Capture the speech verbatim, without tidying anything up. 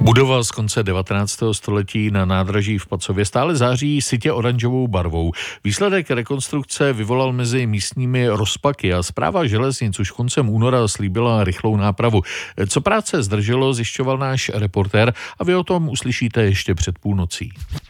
Budova z konce devatenáctého století na nádraží v Pacově stále září sytě oranžovou barvou. Výsledek rekonstrukce vyvolal mezi místními rozpaky a Správa železnic už koncem února slíbila rychlou nápravu. Co práce zdrželo, zjišťoval náš reportér a vy o tom uslyšíte ještě před půlnocí.